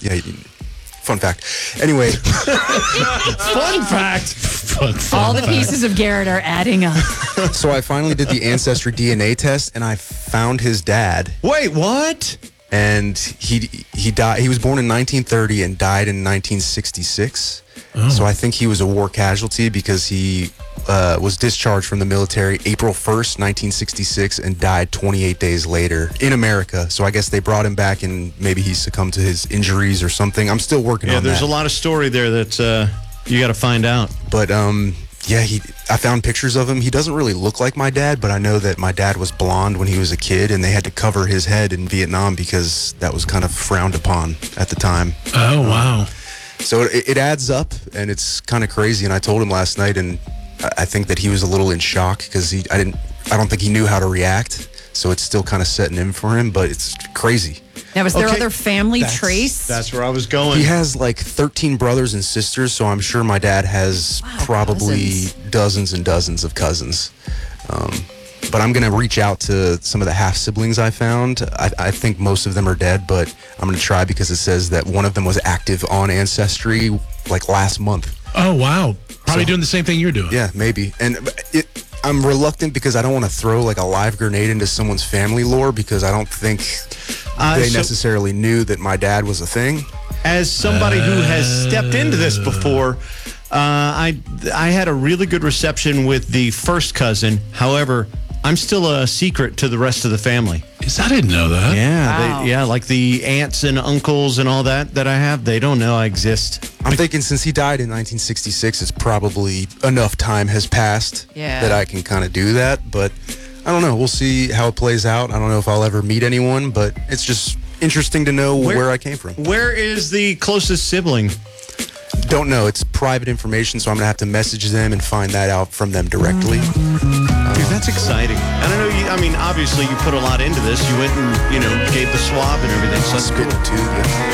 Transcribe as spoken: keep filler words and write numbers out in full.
Yeah. He, fun fact. Anyway. Fun fact. Fun, fun All the fact. pieces of Garrett are adding up. So I finally did the Ancestry D N A test, and I found his dad. Wait, what? And he he died. He was born in nineteen thirty and died in nineteen sixty-six. Oh. So I think he was a war casualty because he uh, was discharged from the military April first, nineteen sixty-six, and died twenty-eight days later in America. So I guess they brought him back, and maybe he succumbed to his injuries or something. I'm still working Yeah, on there's that. a lot of story there that uh, you got to find out. But um, yeah, he. I found pictures of him. He doesn't really look like my dad, but I know that my dad was blonde when he was a kid, and they had to cover his head in Vietnam because that was kind of frowned upon at the time. Oh, wow. So it, it adds up, and it's kind of crazy. And I told him last night, and I I think that he was a little in shock because he, I didn't, I don't think he knew how to react. So it's still kind of setting in for him, but it's crazy. Now, was there Okay. other family That's- trace? That's where I was going. He has like thirteen brothers and sisters, so I'm sure my dad has probably cousins. dozens and dozens of cousins. Um, but I'm going to reach out to some of the half siblings I found. I, I think most of them are dead, but I'm going to try because it says that one of them was active on Ancestry like last month. Oh, wow. Probably So- doing the same thing you're doing. Yeah, maybe. And it, I'm reluctant because I don't want to throw like a live grenade into someone's family lore because I don't think Uh, they so- necessarily knew that my dad was a thing. As somebody who has stepped into this before, uh, I I had a really good reception with the first cousin. However, I'm still a secret to the rest of the family. Is I didn't know that. Yeah, Wow. they, yeah, like the aunts and uncles and all that that I have, they don't know I exist. I'm thinking since he died in nineteen sixty-six, it's probably enough time has passed Yeah. that I can kind of do that. But I don't know. We'll see how it plays out. I don't know if I'll ever meet anyone, but it's just interesting to know Where- where, I came from. Where is the closest sibling? Don't know. It's private information, so I'm going to have to message them and find that out from them directly. Dude, that's exciting. And I know you, I mean, obviously you put a lot into this. You went and, you know, gave the swab and everything. So that's Spit cool. too, yeah.